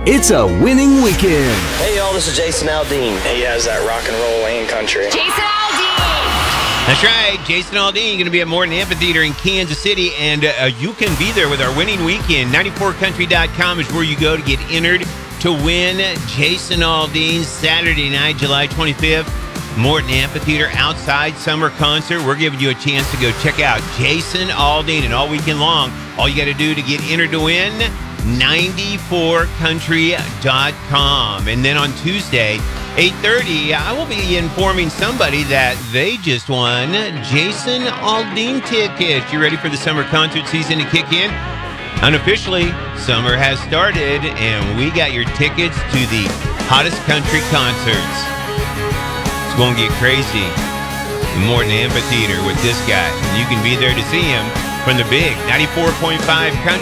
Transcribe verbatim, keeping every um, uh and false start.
It's a winning weekend. Hey, y'all, this is Jason Aldean. He has that rock and roll Wayne country. Jason Aldean! That's right, Jason Aldean, going to be at Morton Amphitheater in Kansas City, and uh, you can be there with our winning weekend. ninety-four country dot com is where you go to get entered to win Jason Aldean's Saturday night, July twenty-fifth, Morton Amphitheater outside summer concert. We're giving you a chance to go check out Jason Aldean, and all weekend long, all you got to do to get entered to win, ninety-four country dot com. And then on Tuesday, eight thirty, I will be informing somebody that they just won Jason Aldean tickets. You ready for the summer concert season to kick in? Unofficially, summer has started, and we got your tickets to the hottest country concerts. It's going to get crazy. The Morton Amphitheater with this guy. You can be there to see him from the big ninety-four point five country.